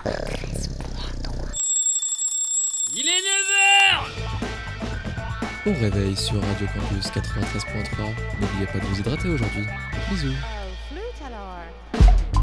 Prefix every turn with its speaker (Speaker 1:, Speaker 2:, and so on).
Speaker 1: Il est 9h.
Speaker 2: Bon réveil sur Radio Campus 93.3. N'oubliez pas de vous hydrater aujourd'hui. Bisous.
Speaker 3: Oh, flûte alors.